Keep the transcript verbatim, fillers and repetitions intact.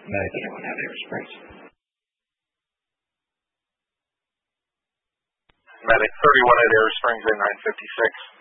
Medic anyone at Air Springs? Medic thirty-one at Air Springs, A nine fifty-six.